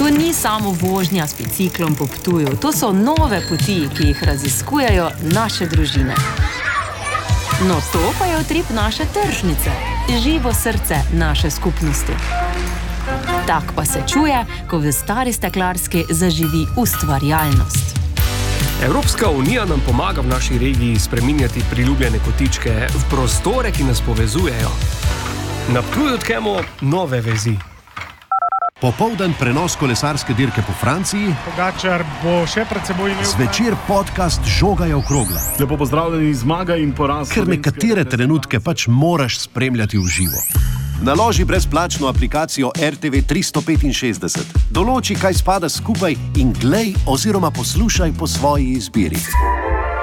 To ni samo vožnja s biciklom po Ptuju, to so nove poti, ki jih raziskujejo naše družine. No, to pa je utrip naše tržnice, živo srce naše skupnosti. Tak pa se čuje, ko v Stari Steklarski zaživi ustvarjalnost. Evropska unija nam pomaga v naši regiji spreminjati priljubljene kotičke v prostore, ki nas povezujejo. Na Ptuju tkemo nove vezi. Popoldan prenos kolesarske dirke po Franciji. Pogačar bo še pred seboj imel... Zvečer podcast Žogajo okrogla. Lepo pozdravljeni, zmaga in poraz. Ker nekatere trenutke pač moraš spremljati v živo. Naloži brezplačno aplikacijo RTV 365. Določi, kaj spada skupaj in glej oziroma poslušaj po svoji izbiri.